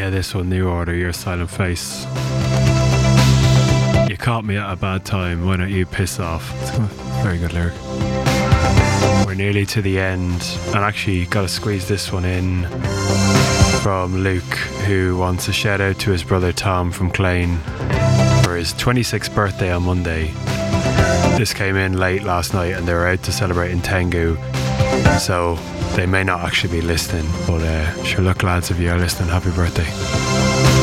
Yeah, this one, New Order, Your Silent Face. You caught me at a bad time, why don't you piss off? It's a very good lyric. We're nearly to the end, and actually got to squeeze this one in from Luke, who wants a shout out to his brother Tom from Clane for his 26th birthday on Monday. This came in late last night and they were out to celebrate in Tengu, so they may not actually be listening, but sure, look lads, if you are listening, happy birthday.